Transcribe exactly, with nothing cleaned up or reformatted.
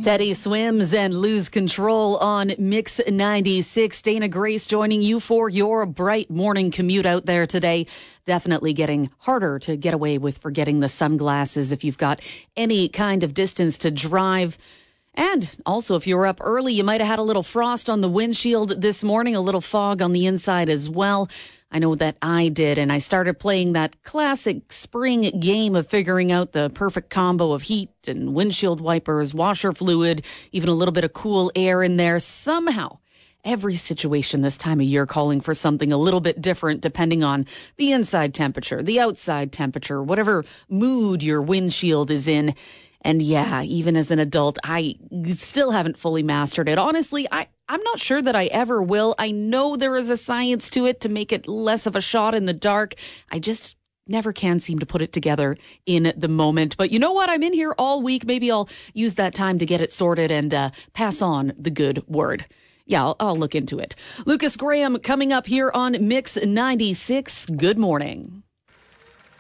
Teddy Swims and Lose Control on Mix ninety-six. Dana Grace joining you for your bright morning commute out there today. Definitely getting harder to get away with forgetting the sunglasses if you've got any kind of distance to drive. And also, if you were up early, you might have had a little frost on the windshield this morning, a little fog on the inside as well. I know that I did, and I started playing that classic spring game of figuring out the perfect combo of heat and windshield wipers, washer fluid, even a little bit of cool air in there. Somehow, every situation this time of year calling for something a little bit different depending on the inside temperature, the outside temperature, whatever mood your windshield is in. And yeah, even as an adult, I still haven't fully mastered it. Honestly, I, I'm not sure that I ever will. I know there is a science to it to make it less of a shot in the dark. I just never can seem to put it together in the moment. But you know what? I'm in here all week. Maybe I'll use that time to get it sorted and uh, pass on the good word. Yeah, I'll, I'll look into it. Lucas Graham coming up here on Mix ninety-six. Good morning.